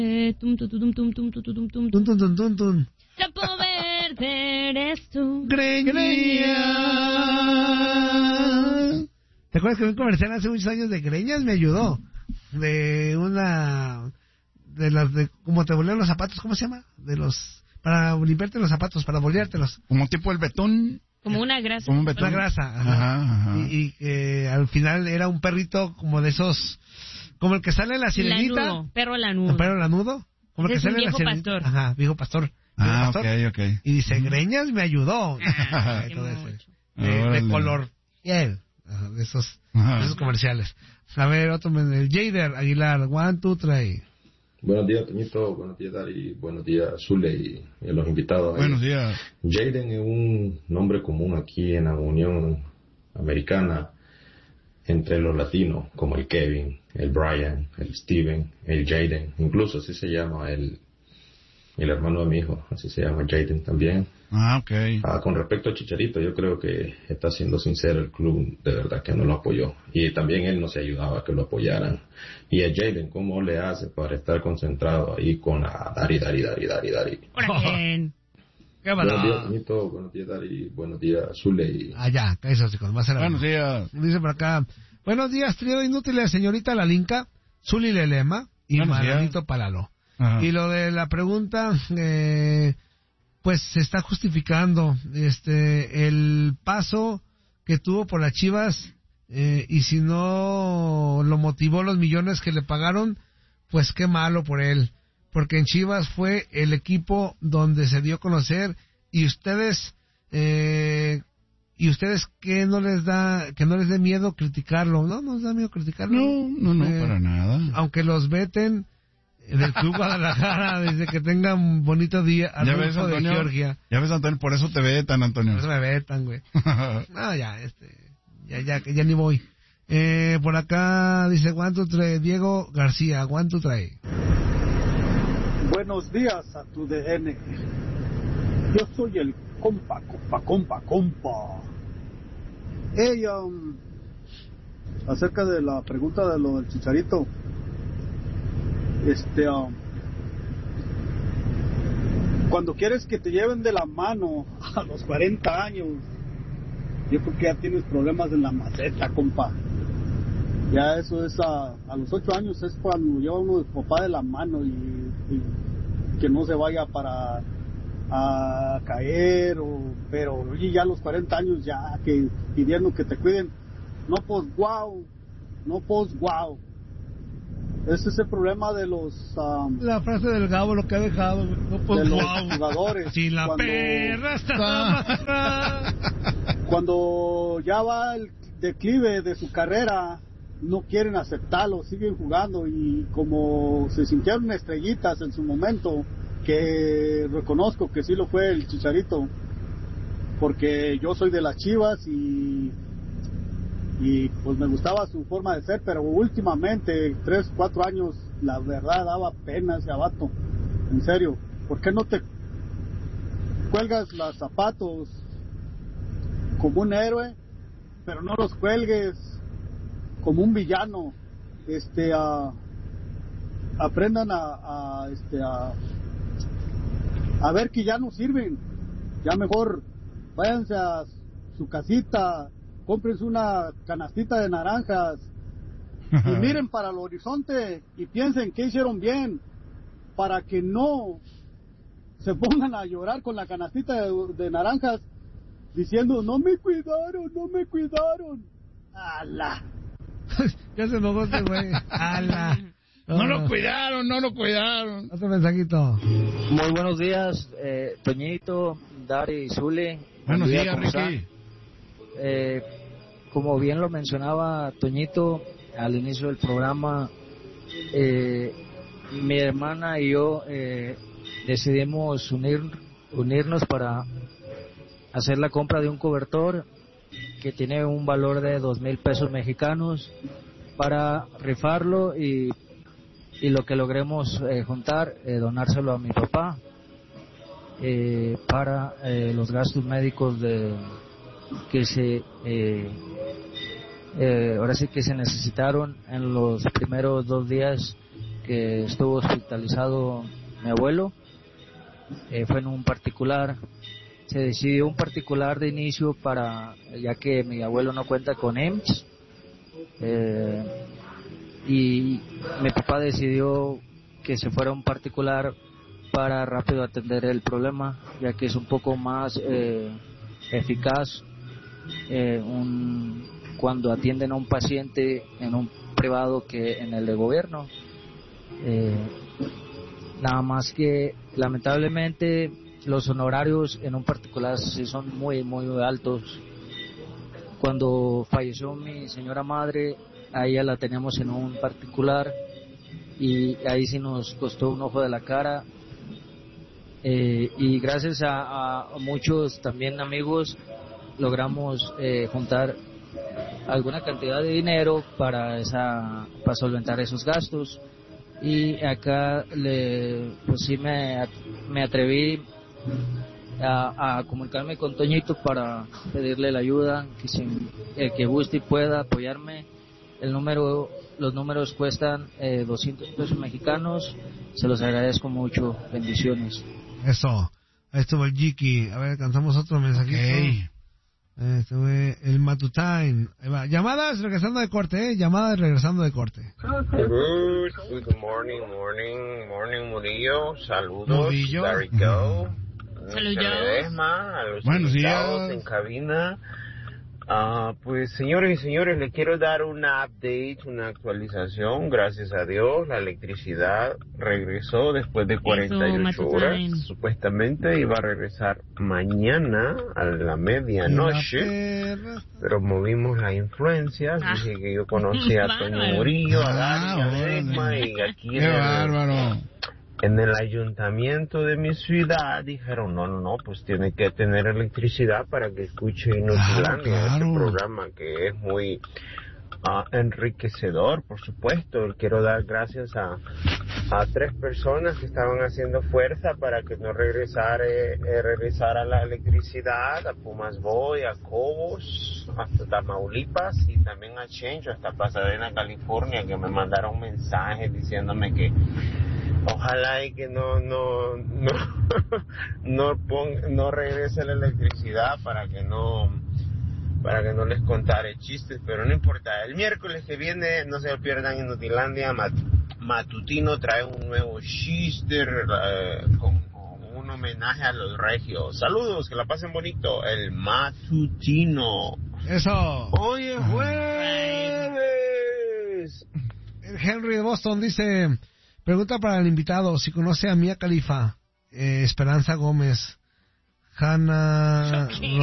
Tum, tum, tum, tum, tum, tum, tum, tum, tum. Tun, tun, tun, tun, tun. Campo verde eres tú. Greñas. ¿Te acuerdas que un comercial hace muchos años de Greñas me ayudó? De una... de las de... como te bolean los zapatos, ¿cómo se llama? De los... para limpiarte los zapatos, para boleártelos. Como tipo el betún. Como una grasa. Como un betún. Una grasa. Ajá. Y que al final era un perrito como de esos... como el que sale en la sirenita. Lanudo, perro lanudo. ¿Un perro lanudo? Como el que Es sale un en la viejo sirenita. pastor. Ajá, viejo pastor. Ah, pastor. ok. Y dice, Greñas me ayudó. Qué Todo ese. mucho. De color piel. Ajá, de esos comerciales. A ver, otro, el Jader Aguilar, 1, 2, 3. Buenos días, Toñito. Buenos días, Dari. Buenos días, Zule y los invitados. Buenos días. Jaden es un nombre común aquí en la Unión Americana entre los latinos, como el Kevin, el Brian, el Steven, el Jaden. Incluso así se llama el hermano de mi hijo, así se llama Jaden también. Ah, ok. Con respecto a Chicharito, yo creo que está siendo sincero el club, de verdad que no lo apoyó. Y también él no se ayudaba a que lo apoyaran. Y a Jaden, ¿cómo le hace para estar concentrado ahí con la Dari? Órale. Qué Buenos días, Toñito. Buenos días, Dari. Buenos días, Zule. Y... ya, eso, chicos, más Buenos días. Dice por acá, buenos días, trío de inútiles, señorita Lalinka, Zuli Lelema y Maranito Palalo. Ajá. Y lo de la pregunta, pues se está justificando el paso que tuvo por las Chivas, y si no lo motivó los millones que le pagaron, pues qué malo por él, porque en Chivas fue el equipo donde se dio a conocer, y ustedes que no les dé miedo criticarlo. No nos da miedo criticarlo. No, para nada. Aunque los veten del Club Guadalajara, desde que tengan bonito día. Ya ves, Antonio, de Georgia. Ya ves, Antonio, por eso te vetan, Antonio. Por eso me vetan, güey. No, ya ni voy. Por acá dice, 1, 2, 3, Diego García, 1, 2, 3. Buenos días a tu DN. Yo soy el compa. Hey, acerca de la pregunta de lo del Chicharito, cuando quieres que te lleven de la mano a los 40 años, yo creo que ya tienes problemas en la maceta, compa. Ya eso es a los 8 años es cuando lleva uno de papá de la mano y que no se vaya para a caer, pero oye, ya a los 40 años ya que pidiendo que te cuiden, no pues wow. Ese es el problema de los la frase del Gabo, lo que ha dejado, no pues de los wow. jugadores. Si la perra está cuando ya va el declive de su carrera, no quieren aceptarlo, siguen jugando, y como se sintieron estrellitas en su momento, que reconozco que sí lo fue el Chicharito, porque yo soy de las Chivas y pues me gustaba su forma de ser, pero últimamente 3, 4 años la verdad daba pena ese vato, en serio. ¿Por qué no te cuelgas los zapatos como un héroe, pero no los cuelgues como un villano? Aprendan a ver que ya no sirven, ya mejor váyanse a su casita, cómprense una canastita de naranjas y miren para el horizonte y piensen que hicieron bien, para que no se pongan a llorar con la canastita de naranjas diciendo no me cuidaron. ¡Ala! Ya se enojó este güey. ¡Ala! No lo cuidaron. Otro mensajito. Muy buenos días, Toñito, Dari y Zule. Buenos días, Ricky. Como bien lo mencionaba Toñito al inicio del programa, mi hermana y yo decidimos unirnos para hacer la compra de un cobertor que tiene un valor de 2,000 pesos mexicanos para rifarlo y lo que logremos juntar, donárselo a mi papá para los gastos médicos que se ahora sí que se necesitaron en los primeros 2 días que estuvo hospitalizado mi abuelo. Fue en un particular. Se decidió un particular de inicio ya que mi abuelo no cuenta con EMS. Y mi papá decidió que se fuera un particular para rápido atender el problema, ya que es un poco más eficaz cuando atienden a un paciente en un privado que en el de gobierno. Nada más que lamentablemente los honorarios en un particular sí son muy altos. Cuando falleció mi señora madre, a ella la teníamos en un particular y ahí sí nos costó un ojo de la cara. Y gracias a muchos también amigos logramos juntar alguna cantidad de dinero para solventar esos gastos. Y acá pues sí me atreví a comunicarme con Toñito para pedirle la ayuda, el que guste y pueda apoyarme. Los números cuestan 200 pesos mexicanos. Se los agradezco mucho. Bendiciones. Eso. Ahí estuvo el Jiki. A ver, cantamos otro mensajito. Okay. El Matutine. Llamadas regresando de corte, Llamadas regresando de corte. Good morning, Murillo. Saludos. Murillo. There we go. Saludos. A los Buenos invitados días. en cabina. Pues señores y señores, le quiero dar una update, una actualización. Gracias a Dios, la electricidad regresó después de 48 horas. Supuestamente iba a regresar mañana a la medianoche, pero movimos las influencias. Dije que yo conocía a Toño Murillo, a Dani, a Esma, y aquí ¡Qué bárbaro! en el ayuntamiento de mi ciudad dijeron, no, pues tiene que tener electricidad para que escuche Inutilandia, Claro. este programa que es muy enriquecedor, por supuesto. Quiero dar gracias a 3 personas que estaban haciendo fuerza para que no regresara la electricidad, a Pumas Boy, a Cobos, hasta Tamaulipas, y también a Chencho, hasta Pasadena, California, que me mandaron mensajes diciéndome que ojalá y que no regrese la electricidad para que no les contare chistes, pero no importa. El miércoles que viene, no se lo pierdan, Inutilandia Matutino trae un nuevo chiste con un homenaje a los regios. Saludos, que la pasen bonito. El Matutino. Eso. Hoy es jueves. El Henry de Boston dice, pregunta para el invitado, si conoce a Mia Khalifa, Esperanza Gómez, Hannah